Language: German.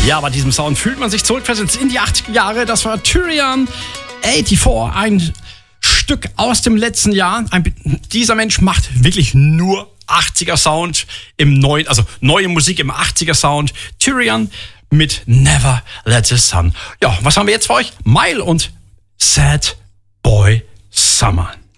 Ja, bei diesem Sound fühlt man sich zurückversetzt in die 80er Jahre. Das war Tyrion 84, ein Stück aus dem letzten Jahr. Dieser Mensch macht wirklich nur 80er Sound im neuen, also neue Musik im 80er Sound. Tyrion mit Never Let the Sun. Ja, was haben wir jetzt für euch? Mile und Sad Boy Summer.